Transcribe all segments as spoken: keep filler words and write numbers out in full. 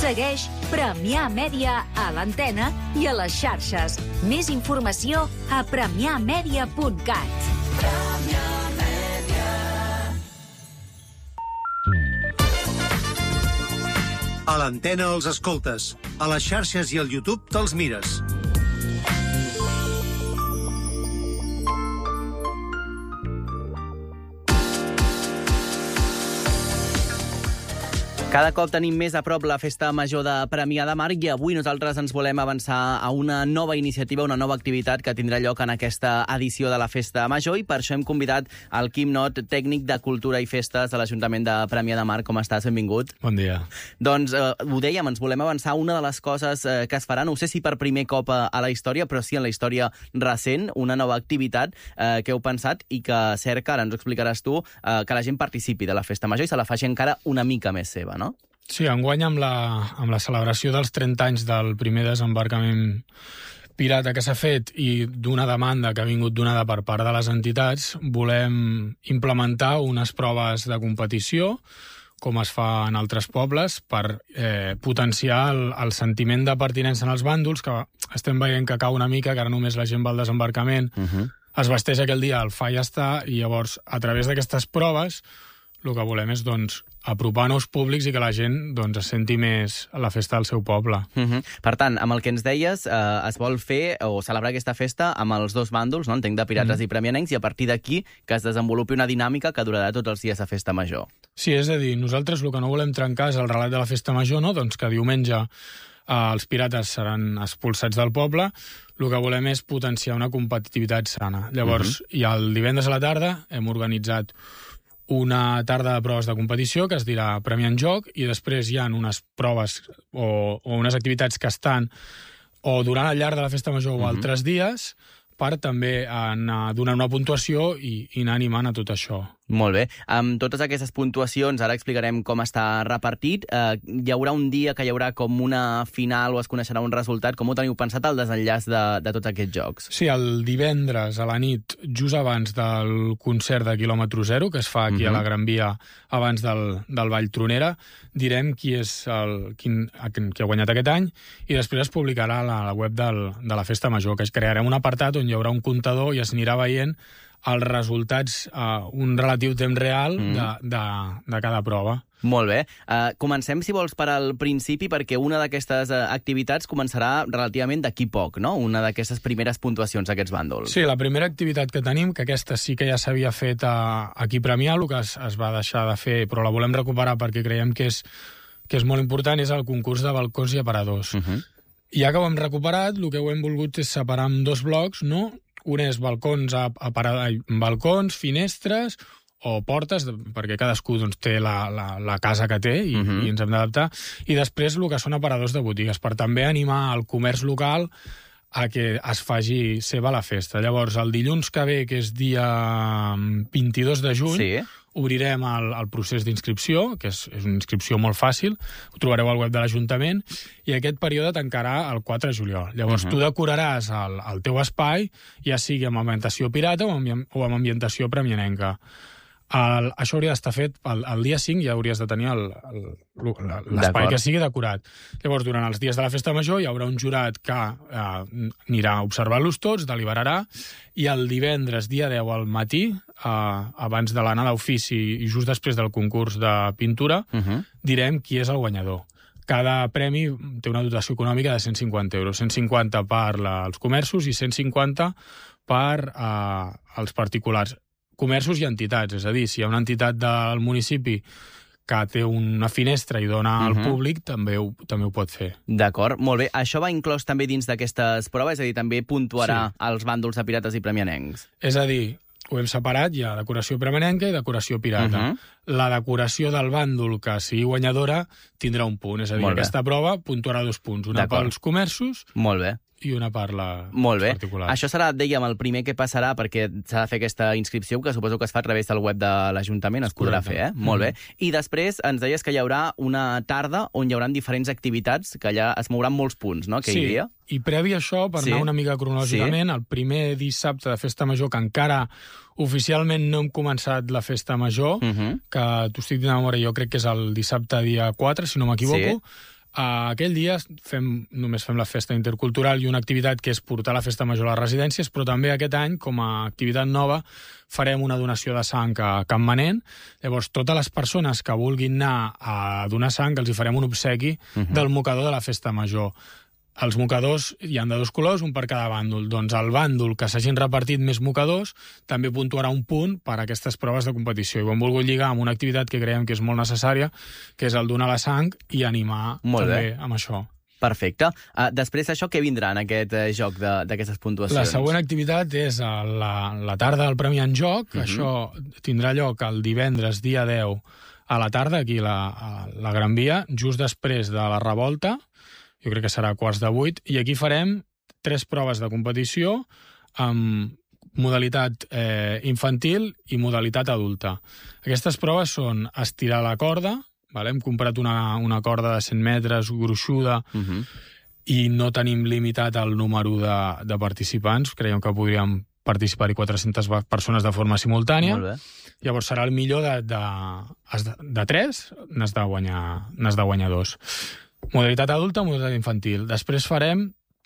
Segueix Premià Mèdia a l'antena i a les xarxes. Més informació a premià mèdia punt cat. A l'antena els escoltes. A les xarxes i al YouTube te'ls mires. Cada cop tenim més a prop la Festa Major de Premià de Mar i avui nosaltres ens volem avançar a una nova iniciativa, una nova activitat que tindrà lloc en aquesta edició de la Festa Major i per això hem convidat el Quim Not, tècnic de Cultura i Festes de l'Ajuntament de Premià de Mar. Com estàs? Benvingut. Bon dia. Doncs eh, ho dèiem, ens volem avançar a una de les coses eh, que es farà, no sé si per primer cop a, a la història, però sí en la història recent, una nova activitat eh, que heu pensat i que cerca, ara ens ho explicaràs tu, eh, que la gent participi de la Festa Major i se la faci encara una mica més seva, no? Sí, enguany amb la, amb la celebració dels trenta anys del primer desembarcament pirata que s'ha fet i d'una demanda que ha vingut donada per part de les entitats, volem implementar unes proves de competició, com es fa en altres pobles, per eh, potenciar el, el sentiment de pertinença en els bàndols, que estem veient que cau una mica, que ara només la gent va al desembarcament, uh-huh. es vesteix aquell dia, el fa i ja està, i llavors, a través d'aquestes proves, el que volem és, doncs, apropar nous públics i que la gent doncs, es senti més a la festa del seu poble. Uh-huh. Per tant, amb el que ens deies, eh, es vol fer o celebrar aquesta festa amb els dos bàndols, no? Entenc, de pirates uh-huh. i premianencs, i a partir d'aquí que es desenvolupi una dinàmica que durarà tots els dies a Festa Major. Sí, és a dir, nosaltres el que no volem trencar és el relat de la Festa Major, no? Doncs que diumenge eh, els pirates seran expulsats del poble. El que volem és potenciar una competitivitat sana. Llavors, uh-huh. i el divendres a la tarda hem organitzat una tarda de proves de competició que es dirà Premi en Joc i després hi ha unes proves o, o unes activitats que estan o durant el llarg de la Festa Major o uh-huh. altres dies per també anar donant una puntuació i, i anar animant a tot això. Molt bé. Amb totes aquestes puntuacions, ara explicarem com està repartit. Eh, hi haurà un dia que hi haurà com una final o es coneixerà un resultat. Com ho teniu pensat, el desenllaç de, de tots aquests jocs? Sí, el divendres a la nit, just abans del concert de Quilòmetre Zero, que es fa aquí uh-huh. a la Gran Via, abans del, del Ball Tronera, direm qui és el, quin, qui ha guanyat aquest any i després es publicarà a la, la web del, de la Festa Major, que es crearem un apartat on hi haurà un comptador i es anirà veient els resultats a uh, un relatiu temps real mm. de, de, de cada prova. Molt bé. Uh, comencem, si vols, per al principi, perquè una d'aquestes uh, activitats començarà relativament d'aquí poc, no? Una d'aquestes primeres puntuacions d'aquests bàndols. Sí, la primera activitat que tenim, que aquesta sí que ja s'havia fet a, aquí a Premià, el que es, es va deixar de fer, però la volem recuperar perquè creiem que és, que és molt important, és el concurs de balcons i aparadors. Uh-huh. Ja que ho hem recuperat, el que ho hem volgut és separar en dos blocs, no? Un és balcons, a, a parada, balcons, finestres o portes, perquè cadascú doncs, té la, la, la casa que té i, uh-huh. i ens hem d'adaptar. I després el que són aparadors de botigues, per també animar el comerç local a que es faci seva la festa. Llavors, el dilluns que ve, que és dia vint-i-dos de juny, sí. obrirem el, el procés d'inscripció, que és, és una inscripció molt fàcil, ho trobareu al web de l'Ajuntament, i aquest període tancarà el quatre de juliol. Llavors, uh-huh. tu decoraràs el, el teu espai, ja sigui amb ambientació pirata o amb, o amb ambientació premianenca. El, això hauria d'estar fet el, el dia cinc, ja hauries de tenir l'espai que sigui decorat. Llavors, durant els dies de la Festa Major hi haurà un jurat que eh, anirà a observar-los tots, deliberarà, i el divendres, dia deu al matí, eh, abans de l'anada a ofici i just després del concurs de pintura, uh-huh. direm qui és el guanyador. Cada premi té una dotació econòmica de cent cinquanta euros. cent cinquanta per la, els comerços i cent cinquanta per eh, els particulars. Comerços i entitats, és a dir, si hi ha una entitat del municipi que té una finestra i dona al uh-huh. públic, també ho, també ho pot fer. D'acord, molt bé. Això va inclòs també dins d'aquestes proves, és a dir, també puntuarà sí. els bàndols de pirates i premianencs. És a dir, ho hem separat, hi ha decoració premianenca i decoració pirata. Uh-huh. La decoració del bàndol que sigui guanyadora tindrà un punt, és a dir, aquesta prova puntuarà dos punts, una pels comerços molt bé. i una per la Molt bé. particular. Això serà, dèiem, el primer que passarà perquè s'ha de fer aquesta inscripció, que suposo que es fa a través del web de l'Ajuntament, es podrà fer, eh? Molt bé. I després ens deies que hi haurà una tarda on hi haurà diferents activitats, que allà es mouran molts punts, no?, aquell sí. dia. I previ a això, per sí. anar una mica cronològicament, sí. el primer dissabte de Festa Major, que encara oficialment no hem començat la Festa Major, uh-huh. que t'ho estic dient de memòria, jo crec que és el dissabte dia quatre, si no m'equivoco, sí. Uh, aquell dia fem, només fem la festa intercultural i una activitat que és portar la festa major a les residències, però també aquest any, com a activitat nova, farem una donació de sang a Campmanent. Llavors, totes les persones que vulguin anar a donar sang, els hi farem un obsequi uh-huh. del mocador de la festa major. Els mocadors hi han de dos colors, un per cada bàndol. Doncs el bàndol que s'hagin repartit més mocadors també puntuarà un punt per a aquestes proves de competició. I ho hem volgut lligar amb una activitat que creiem que és molt necessària, que és el donar la sang i animar molt també bé. Amb això. Perfecte. Uh, després d'això, què vindrà en aquest uh, joc d'aquestes puntuacions? La següent activitat és a la, la tarda del Premi en Joc. Uh-huh. Això tindrà lloc el divendres, dia deu, a la tarda, aquí la, a la Gran Via, just després de la revolta. Jo crec que serà quarts de vuit, i aquí farem tres proves de competició amb modalitat eh, infantil i modalitat adulta. Aquestes proves són estirar la corda, vale? Hem comprat una, una corda de cent metres, gruixuda, uh-huh. i no tenim limitat el número de, de participants, creiem que podríem participar-hi quatre-centes persones de forma simultània. Molt bé. Llavors serà el millor de, de, de, de tres, n'has de guanyar, n'has de guanyar dos. Modalitat adulta, modalitat infantil. Després farem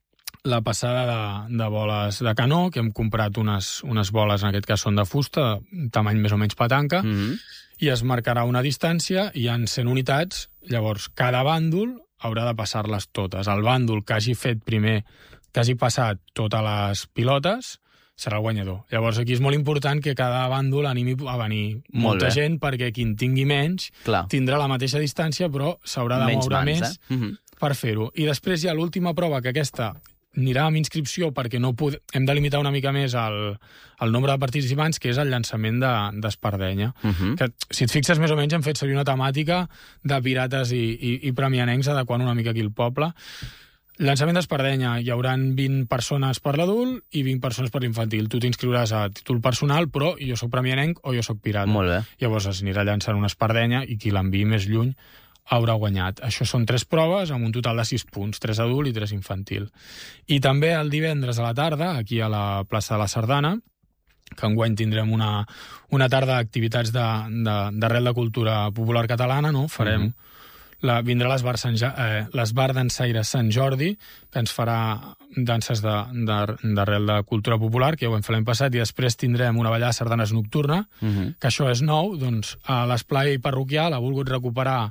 la passada de, de boles de canó, que hem comprat unes, unes boles, en aquest cas són de fusta, tamany més o menys petanca, mm-hmm. i es marcarà una distància, i hi ha cent unitats, llavors cada bàndol haurà de passar-les totes. El bàndol que hagi fet primer, que hagi passat totes les pilotes, serà el guanyador. Llavors aquí és molt important que cada bàndol animi a venir molta gent, perquè qui en tingui menys Clar. Tindrà la mateixa distància, però s'haurà de menys moure mans, més eh? mm-hmm. per fer-ho. I després hi ha l'última prova, que aquesta anirà amb inscripció, perquè no pod... hem de limitar una mica més el, el nombre de participants, que és el llançament d'espardenya. De, uh-huh. Que, si et fixes, més o menys hem fet servir una temàtica de pirates i, i, i premianencs, adequant una mica aquí el poble. Llançament d'espardenya, hi haurà vint persones per l'adult i vint persones per l'infantil. Tu t'inscriuràs a títol personal, però jo soc premianenc o jo soc pirata. Molt bé. Llavors es anirà llançant una espardenya i qui l'enviï més lluny haurà guanyat. Això són tres proves amb un total de sis punts, tres adult i tres infantil. I també el divendres a la tarda, aquí a la plaça de la Sardana, que enguany tindrem una, una tarda d'activitats d'arrel de, de, de cultura popular catalana, no? Farem... Mm-hmm. La, vindrà l'Esbar eh, d'Ensaire Sant Jordi, que ens farà danses d'arrel de, de, de cultura popular, que ja ho hem fet l'any passat, i després tindrem una ballada de sardanes nocturna, uh-huh. que això és nou, doncs a l'esplai parroquial ha volgut recuperar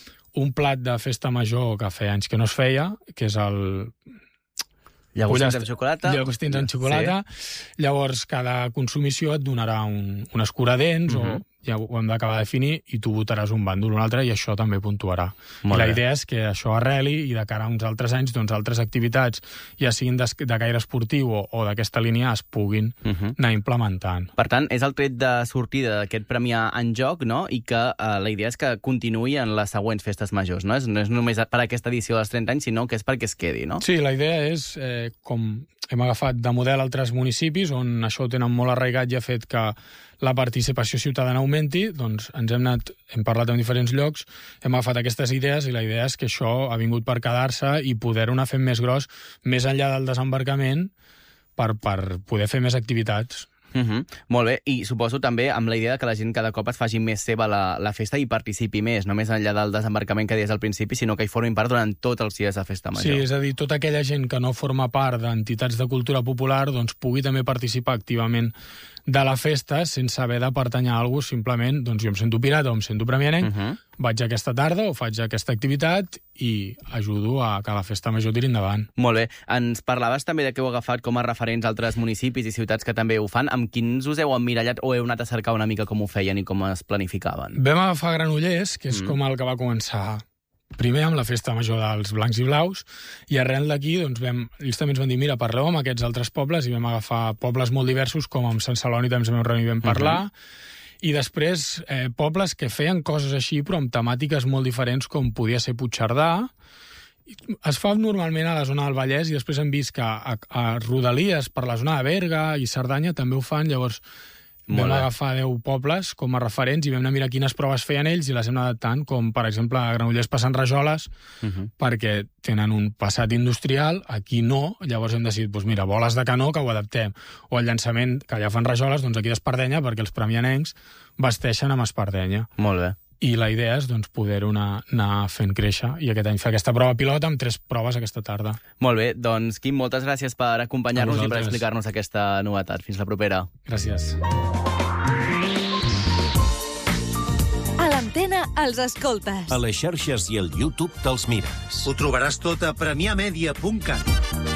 un plat de festa major que feia anys que no es feia, que és el... Llagostins amb xocolata. Llagostins amb xocolata. Sí. Llavors, cada consumició et donarà un, un escuradents, uh-huh. o ja ho hem d'acabar de definir, i tu votaràs un bàndol o un altre, i això també puntuarà. Molt I la bé. Idea és que això arreli, i de cara a uns altres anys, doncs altres activitats, ja siguin de, de gaire esportiu o, o d'aquesta línia, es puguin uh-huh. anar implementant. Per tant, és el tret de sortida d'aquest Premià en Joc, no? I que eh, la idea és que continuï en les següents festes majors, no? És, no és només per aquesta edició dels trenta anys, sinó que és perquè es quedi, no? Sí, la idea és, eh, com hem agafat de model altres municipis, on això ho tenen molt arraigat i ha fet que la participació ciutadana augmenti, doncs ens hem anat, hem parlat en diferents llocs, hem agafat aquestes idees, i la idea és que això ha vingut per quedar-se i poder-ho anar fent més gros, més enllà del desembarcament, per, per poder fer més activitats. Uh-huh. Molt bé, i suposo també amb la idea que la gent cada cop es faci més seva la, la festa i participi més, no més enllà del desembarcament que deies al principi, sinó que hi formin part durant tots els dies de festa major. Sí, és a dir, tota aquella gent que no forma part d'entitats de cultura popular doncs pugui també participar activament de la festa sense haver de pertanyar a algú, simplement, doncs jo em sento pirata o em sento premianenc, uh-huh. vaig aquesta tarda o faig aquesta activitat i ajudo a que la festa major tiri endavant. Molt bé. Ens parlaves també de que heu agafat com a referents altres municipis i ciutats que també ho fan. Amb quins us heu emmirallat o heu anat a cercar una mica com ho feien i com es planificaven? Vam agafar Granollers, que és mm. com el que va començar primer amb la festa major dels blancs i blaus, i arrel d'aquí doncs, vam, ells també ens van dir, mira, parleu amb aquests altres pobles, i vam agafar pobles molt diversos, com amb Sant Celoni també ens vam reunir i vam parlar, uh-huh. i després eh, pobles que feien coses així, però amb temàtiques molt diferents, com podia ser Puigcerdà. Es fa normalment a la zona del Vallès, i després hem vist que a, a Rodalies, per la zona de Berga i Cerdanya, també ho fan, llavors vam agafar deu pobles com a referents i vam anar a mirar quines proves feien ells i les hem anat adaptant, com per exemple a Granollers passen rajoles, uh-huh. perquè tenen un passat industrial, aquí no, llavors hem decidit, doncs mira, boles de canó, que ho adaptem, o el llançament, que ja fan rajoles, doncs aquí d'espardenya, perquè els premianencs vesteixen amb espardenya. Molt bé. i la idea és doncs, poder-ho anar, anar fent créixer i aquest any fer aquesta prova pilot amb tres proves aquesta tarda. Molt bé, doncs Quim, moltes gràcies per acompanyar-nos i per explicar-nos aquesta novetat. Fins la propera. Gràcies. A l'Antena els escoltes. A les xarxes i al YouTube te'ls mires. Ho trobaràs tot a premià media punt cat.